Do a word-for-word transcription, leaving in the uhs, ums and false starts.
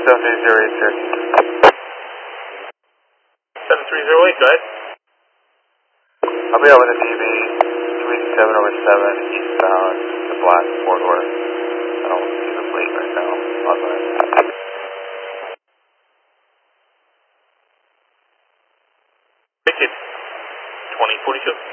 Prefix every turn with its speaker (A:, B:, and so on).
A: seven three zero eight, sir.
B: seven three zero eight, go ahead.
A: I'll be out with a D B three seven over seven eastbound the black Fort Worth. I don't see the plate right now. On my
B: Ticket twenty forty-two.